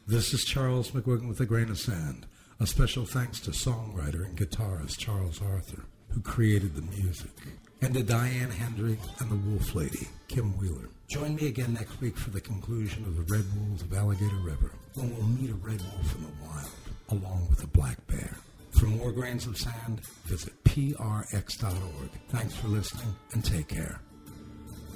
This is Charles McGuigan with A Grain of Sand. A special thanks to songwriter and guitarist Charles Arthur, who created the music, and to Diane Hendry and the Wolf Lady, Kim Wheeler. Join me again next week for the conclusion of the Red Wolves of Alligator River, when we'll meet a red wolf in the wild, along with a black bear. For more Grains of Sand, visit prx.org. Thanks for listening, and take care.